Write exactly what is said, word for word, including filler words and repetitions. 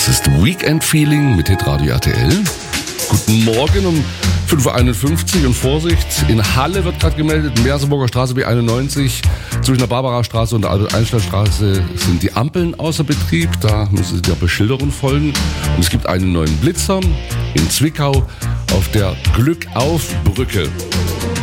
Das ist Weekend Feeling mit Hitradio R T L. Guten Morgen um fünf Uhr einundfünfzig und Vorsicht, in Halle wird gerade gemeldet, Merseburger Straße B einundneunzig, zwischen der Barbarastraße und der Albert-Einstein-Straße sind die Ampeln außer Betrieb, da müssen Sie der Beschilderung folgen. Und es gibt einen neuen Blitzer in Zwickau auf der Glückauf-Brücke.